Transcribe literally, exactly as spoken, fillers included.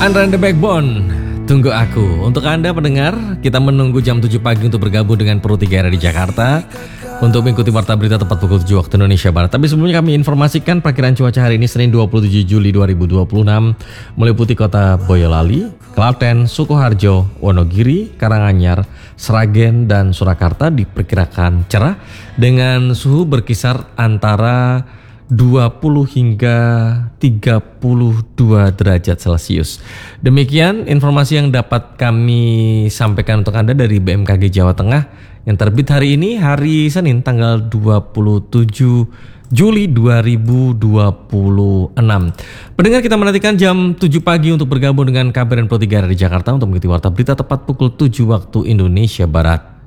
Andra and the Backbone, tunggu aku. Untuk Anda pendengar, kita menunggu jam tujuh pagi untuk bergabung dengan Pro tiga R di Jakarta untuk mengikuti warta berita tepat pukul tujuh waktu Indonesia Barat. Tapi sebelumnya kami informasikan perkiraan cuaca hari ini Senin dua puluh tujuh Juli dua ribu dua puluh enam meliputi kota Boyolali, Klaten, Sukoharjo, Wonogiri, Karanganyar, Sragen, dan Surakarta diperkirakan cerah dengan suhu berkisar antara dua puluh hingga tiga puluh dua derajat Celcius. Demikian informasi yang dapat kami sampaikan untuk Anda dari B M K G Jawa Tengah yang terbit hari ini, hari Senin tanggal dua puluh tujuh Juli dua ribu dua puluh enam. Pendengar, kita menantikan jam tujuh pagi untuk bergabung dengan K B R Pro tiga R di Jakarta untuk mengikuti warta berita tepat pukul tujuh waktu Indonesia Barat.